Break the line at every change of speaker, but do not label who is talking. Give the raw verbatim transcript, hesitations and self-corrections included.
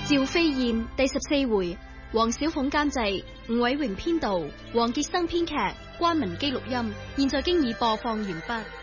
趙飛燕第十四回，黃小鳳監製，吳偉榮編導，黃傑生編劇，關文基錄音。現在經已播放完畢。